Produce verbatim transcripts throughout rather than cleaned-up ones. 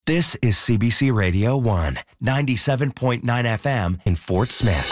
This is C B C Radio one, ninety-seven point nine F M in Fort Smith.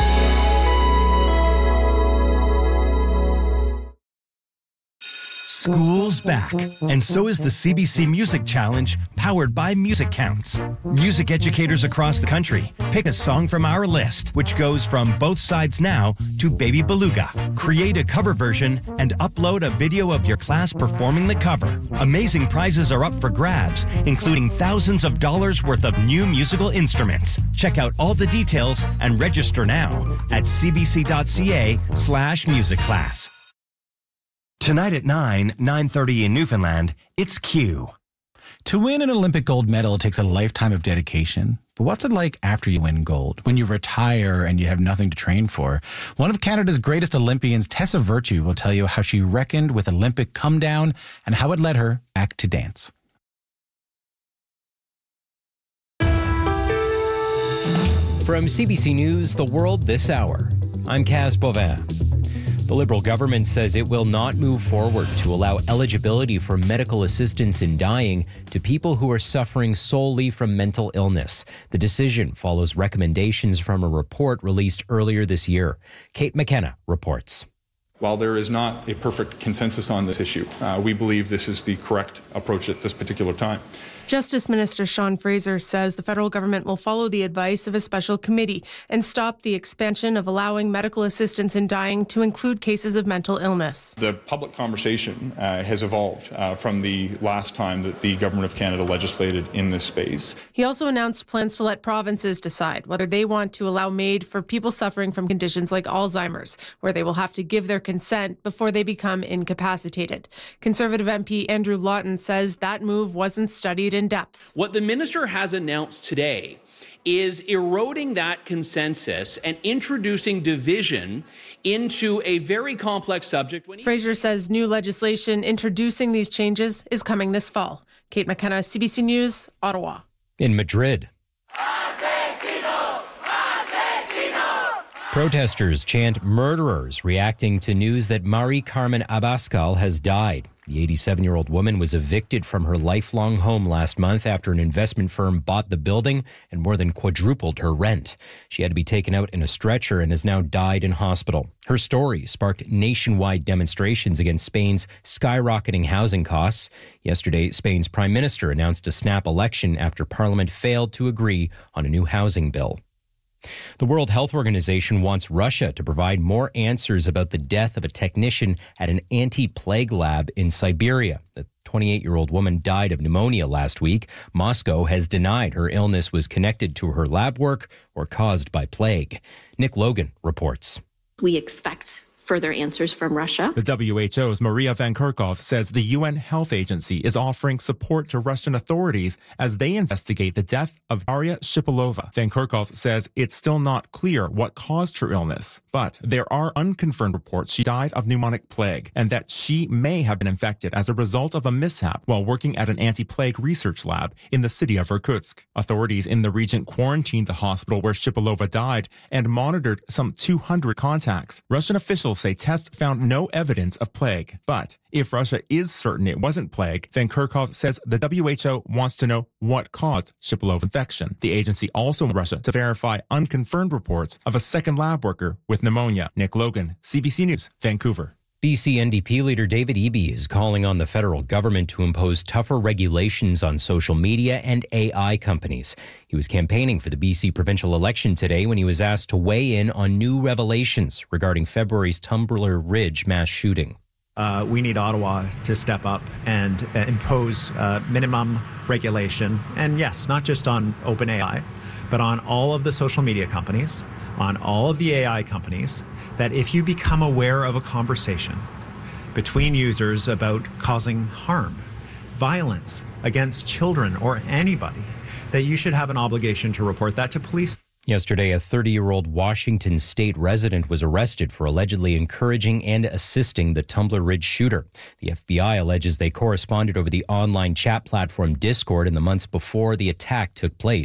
School's back, and so is the C B C Music Challenge, powered by Music Counts. Music educators across the country pick a song from our list, which goes from Both Sides Now to Baby Beluga. Create a cover version and upload a video of your class performing the cover. Amazing prizes are up for grabs, including thousands of dollars worth of new musical instruments. Check out all the details and register now at cbc.ca slash music class. Tonight at nine, nine thirty in Newfoundland, it's Q. To win an Olympic gold medal takes a lifetime of dedication. But what's it like after you win gold, when you retire and you have nothing to train for? One of Canada's greatest Olympians, Tessa Virtue, will tell you how she reckoned with Olympic come down and how it led her back to dance. From C B C News, The World This Hour, I'm Kaz Bovin. The Liberal government says it will not move forward to allow eligibility for medical assistance in dying to people who are suffering solely from mental illness. The decision follows recommendations from a report released earlier this year. Kate McKenna reports. While there is not a perfect consensus on this issue, uh, we believe this is the correct approach at this particular time. Justice Minister Sean Fraser says the federal government will follow the advice of a special committee and stop the expansion of allowing medical assistance in dying to include cases of mental illness. The public conversation uh, has evolved uh, from the last time that the Government of Canada legislated in this space. He also announced plans to let provinces decide whether they want to allow MAID for people suffering from conditions like Alzheimer's, where they will have to give their consent before they become incapacitated. Conservative M P Andrew Lawton says that move wasn't studied in depth. What the minister has announced today is eroding that consensus and introducing division into a very complex subject. When he- Fraser says new legislation introducing these changes is coming this fall. Kate McKenna, C B C News, Ottawa. In Madrid, protesters chant murderers, reacting to news that Mari Carmen Abascal has died. The eighty-seven-year-old woman was evicted from her lifelong home last month after an investment firm bought the building and more than quadrupled her rent. She had to be taken out in a stretcher and has now died in hospital. Her story sparked nationwide demonstrations against Spain's skyrocketing housing costs. Yesterday, Spain's prime minister announced a snap election after Parliament failed to agree on a new housing bill. The World Health Organization wants Russia to provide more answers about the death of a technician at an anti-plague lab in Siberia. The twenty-eight-year-old woman died of pneumonia last week. Moscow has denied her illness was connected to her lab work or caused by plague. Nick Logan reports. We expect further answers from Russia. The W H O's Maria Van Kerkhove says the U N Health Agency is offering support to Russian authorities as they investigate the death of Daria Shipilova. Van Kerkhove says it's still not clear what caused her illness, but there are unconfirmed reports she died of pneumonic plague and that she may have been infected as a result of a mishap while working at an anti-plague research lab in the city of Irkutsk. Authorities in the region quarantined the hospital where Shipilova died and monitored some two hundred contacts. Russian officials say tests found no evidence of plague. But if Russia is certain it wasn't plague, Van Kerkhove says the W H O wants to know what caused Shipilova's infection. The agency also wants Russia to verify unconfirmed reports of a second lab worker with pneumonia. Nick Logan, C B C News, Vancouver. B C N D P leader David Eby is calling on the federal government to impose tougher regulations on social media and A I companies. He was campaigning for the B C provincial election today when he was asked to weigh in on new revelations regarding February's Tumbler Ridge mass shooting. Uh, we need Ottawa to step up and uh, impose uh, minimum regulation. And yes, not just on OpenAI, but on all of the social media companies, on all of the A I companies, that if you become aware of a conversation between users about causing harm, violence against children or anybody, that you should have an obligation to report that to police. Yesterday, a thirty-year-old Washington state resident was arrested for allegedly encouraging and assisting the Tumbler Ridge shooter. The F B I alleges they corresponded over the online chat platform Discord in the months before the attack took place.